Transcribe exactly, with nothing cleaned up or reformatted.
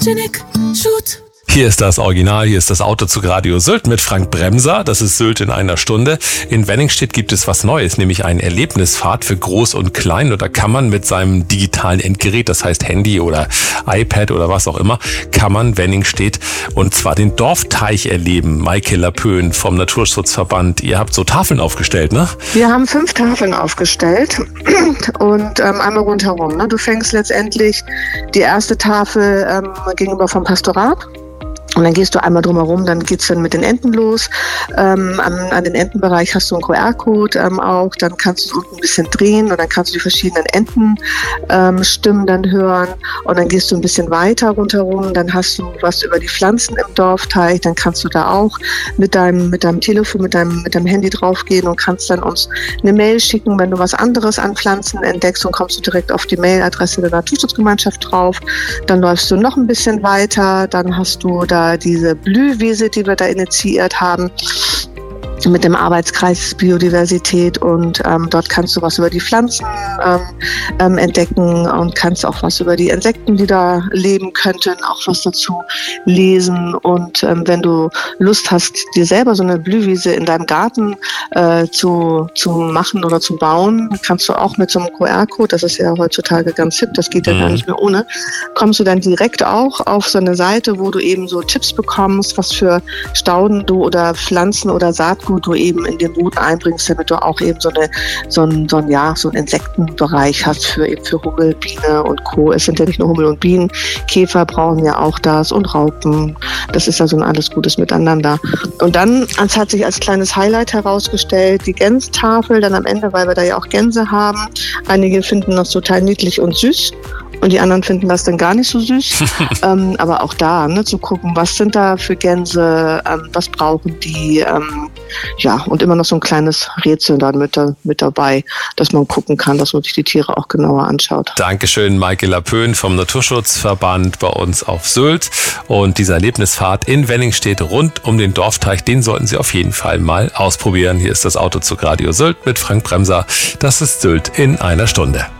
Photogenic Shoot. Hier ist das Original, hier ist das Autozug Radio Sylt mit Frank Bremser. Das ist Sylt in einer Stunde. In Wenningstedt gibt es was Neues, nämlich einen Erlebnisfahrt für Groß und Klein. Und da kann man mit seinem digitalen Endgerät, das heißt Handy oder iPad oder was auch immer, kann man Wenningstedt und zwar den Dorfteich erleben. Maike Lapöhn vom Naturschutzverband. Ihr habt so Tafeln aufgestellt, ne? Wir haben fünf Tafeln aufgestellt und ähm, einmal rundherum. Ne? Du fängst letztendlich die erste Tafel ähm, gegenüber vom Pastorat. Und dann gehst du einmal drumherum, dann geht's dann mit den Enten los. Ähm, an, an den Entenbereich hast du einen Q R-Code ähm, auch. Dann kannst du es unten ein bisschen drehen und dann kannst du die verschiedenen Entenstimmen ähm, dann hören. Und dann gehst du ein bisschen weiter rundherum. Dann hast du was über die Pflanzen im Dorfteich. Dann kannst du da auch mit deinem, mit deinem Telefon, mit deinem, mit deinem Handy draufgehen und kannst dann uns eine Mail schicken, wenn du was anderes an Pflanzen entdeckst, und kommst du direkt auf die Mailadresse der Naturschutzgemeinschaft drauf. Dann läufst du noch ein bisschen weiter. Dann hast du da diese Blühwiese, die wir da initiiert haben, mit dem Arbeitskreis Biodiversität, und ähm, dort kannst du was über die Pflanzen ähm, ähm, entdecken und kannst auch was über die Insekten, die da leben könnten, auch was dazu lesen. Und ähm, wenn du Lust hast, dir selber so eine Blühwiese in deinem Garten äh, zu, zu machen oder zu bauen, kannst du auch mit so einem Q R-Code, das ist ja heutzutage ganz hip, das geht ja mhm. gar nicht mehr ohne, kommst du dann direkt auch auf so eine Seite, wo du eben so Tipps bekommst, was für Stauden du oder Pflanzen oder Saatgut du eben in den Boden einbringst, damit du auch eben so eine so ein, so ein ja so einen Insektenbereich hast für eben für Hummel, Biene und Co. Es sind ja nicht nur Hummel und Bienen, Käfer brauchen ja auch das und Raupen. Das ist ja so ein alles Gutes Miteinander. Und dann, es hat sich als kleines Highlight herausgestellt, die Gänstafel dann am Ende, weil wir da ja auch Gänse haben. Einige finden das total niedlich und süß. Und die anderen finden das dann gar nicht so süß. ähm, aber auch da, ne, zu gucken, was sind da für Gänse, ähm, was brauchen die, ähm, ja, und immer noch so ein kleines Rätsel dann mit, mit dabei, dass man gucken kann, dass man sich die Tiere auch genauer anschaut. Dankeschön, Maike Lapöhn vom Naturschutzverband bei uns auf Sylt. Und diese Erlebnisfahrt in Wenningstedt rund um den Dorfteich, den sollten Sie auf jeden Fall mal ausprobieren. Hier ist das Autozug Radio Sylt mit Frank Bremser. Das ist Sylt in einer Stunde.